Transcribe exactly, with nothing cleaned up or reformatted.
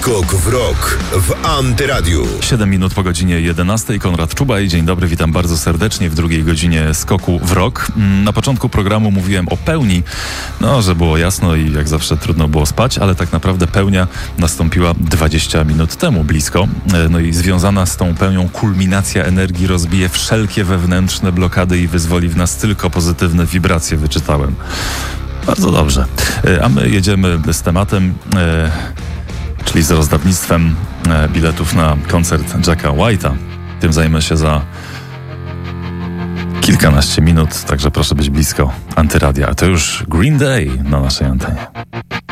Skok w rok w Antyradiu. siedem minut po godzinie jedenastej. Konrad Czubaj. Dzień dobry, witam bardzo serdecznie w drugiej godzinie Skoku w rok. Na początku programu mówiłem o pełni, no, że było jasno i jak zawsze trudno było spać, ale tak naprawdę pełnia nastąpiła dwadzieścia minut temu blisko. No i związana z tą pełnią kulminacja energii rozbije wszelkie wewnętrzne blokady i wyzwoli w nas tylko pozytywne wibracje, wyczytałem. Bardzo dobrze. A my jedziemy z tematem, e, czyli z rozdawnictwem e, biletów na koncert Jacka White'a. Tym zajmę się za kilkanaście minut, także proszę być blisko Antyradia. A to już Green Day na naszej antenie.